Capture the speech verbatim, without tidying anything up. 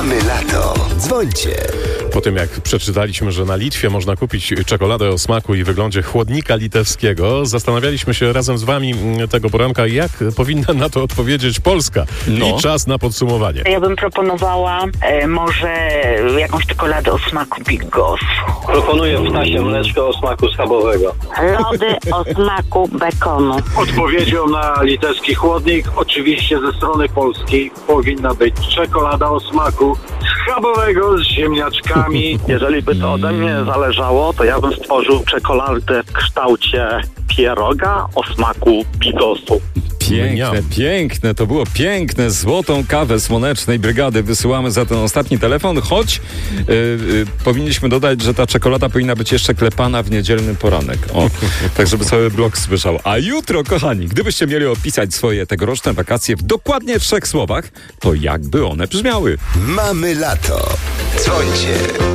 Mamy lato. Dzwońcie. Po tym, jak przeczytaliśmy, że na Litwie można kupić czekoladę o smaku i wyglądzie chłodnika litewskiego, zastanawialiśmy się razem z wami tego poranka, jak powinna na to odpowiedzieć Polska. No. I czas na podsumowanie. Ja bym proponowała e, może jakąś czekoladę o smaku Bigos. Proponuję ptasie mleczko o smaku schabowego. Lody o smaku bekonu. Odpowiedzią na litewski chłodnik, oczywiście ze strony polskiej, powinna być czekolada o smaku schabowego z ziemniaczkami. Jeżeli by to ode mnie zależało, to ja bym stworzył czekoladę w kształcie pieroga o smaku bigosu. Piękne, piękne, to było piękne. Złotą kawę Słonecznej Brygady wysyłamy za ten ostatni telefon, choć yy, yy, powinniśmy dodać, że ta czekolada powinna być jeszcze klepana w niedzielny poranek. O, tak żeby cały blok słyszał. A jutro, kochani, gdybyście mieli opisać swoje tegoroczne wakacje w dokładnie trzech słowach, to jakby one brzmiały? Mamy lato. Dzwońcie.